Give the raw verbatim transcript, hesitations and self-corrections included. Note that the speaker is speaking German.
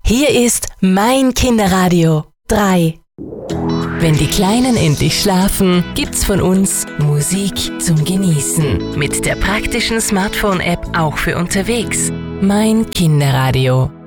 Hier ist mein Kinderradio drei. Wenn die Kleinen endlich schlafen, gibt's von uns Musik zum Genießen. Mit der praktischen Smartphone-App auch für unterwegs. Mein Kinderradio.